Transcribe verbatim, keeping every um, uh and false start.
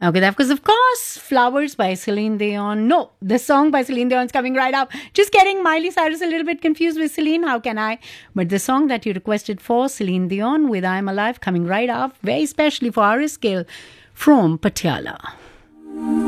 Okay, that was, of course, Flowers by Celine Dion. No, the song by Celine Dion is coming right up. Just getting Miley Cyrus a little bit confused with Celine. How can I? But the song that you requested for Celine Dion with I'm Alive coming right up, very specially for Aris Gill from Patiala.